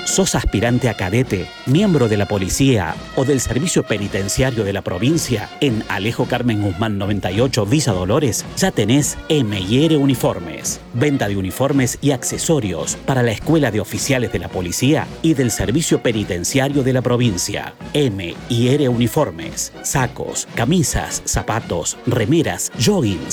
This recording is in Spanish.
¿Sos aspirante a cadete, miembro de la policía o del servicio penitenciario de la provincia? En Alejo Carmen Guzmán 98, Villa Dolores, ya tenés M&R Uniformes. Venta de uniformes y accesorios para la Escuela de Oficiales de la Policía y del Servicio Penitenciario de la provincia. M&R Uniformes. Sacos, camisas, zapatos, remeras, joggings,